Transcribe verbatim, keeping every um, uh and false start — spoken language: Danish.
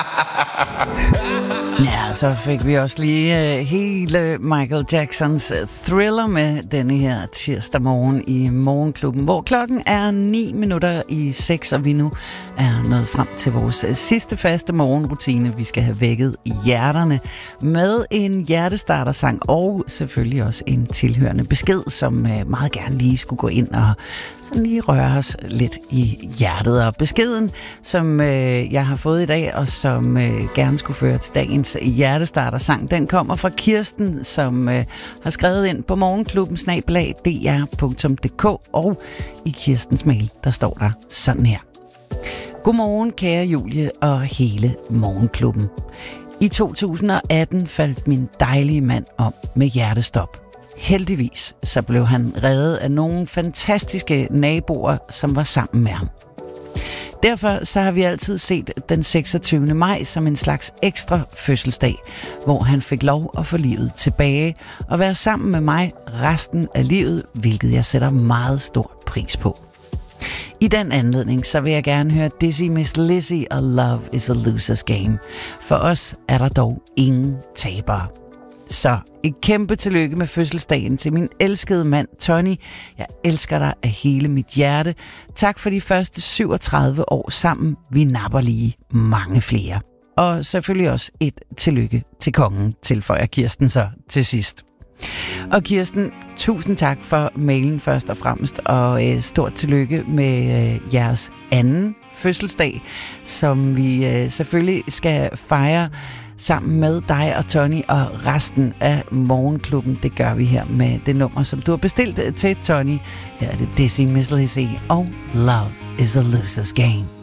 Ja, så fik vi også lige uh, hele Michael Jacksons uh, Thriller med denne her tirsdag morgen i Morgenklubben, hvor klokken er ni minutter i seks, og vi nu er nået frem til vores uh, sidste faste morgenrutine. Vi skal have vækket hjerterne med en hjertestartersang og selvfølgelig også en tilhørende besked, som uh, meget gerne lige skulle gå ind og sådan lige røre os lidt i hjertet. Og beskeden, som uh, jeg har fået i dag, og som uh, gerne skulle føre til dagens hjertestartersang, den kommer fra Kirsten, som øh, har skrevet ind på morgenklubben snabel-a d r punktum d k, og i Kirstens mail, der står der sådan her. Godmorgen, kære Julie og hele Morgenklubben. I to tusind og atten faldt min dejlige mand om med hjertestop. Heldigvis så blev han reddet af nogle fantastiske naboer, som var sammen med ham. Derfor så har vi altid set den seksogtyvende maj som en slags ekstra fødselsdag, hvor han fik lov at få livet tilbage og være sammen med mig resten af livet, hvilket jeg sætter meget stor pris på. I den anledning så vil jeg gerne høre Dizzy Miss Lizzy og Love is a Loser's Game. For os er der dog ingen tabere. Så et kæmpe tillykke med fødselsdagen til min elskede mand Tony. Jeg elsker dig af hele mit hjerte. Tak for de første syvogtredive år sammen. Vi napper lige mange flere. Og selvfølgelig også et tillykke til kongen, tilføjer Kirsten så til sidst. Og Kirsten, tusind tak for mailen først og fremmest, og øh, stort tillykke med øh, jeres anden fødselsdag, som vi øh, selvfølgelig skal fejre sammen med dig og Tony og resten af Morgenklubben. Det gør vi her med det nummer, som du har bestilt til Tony. Her er det Dizzy Miss Lizzy og Love is a Loser's Game.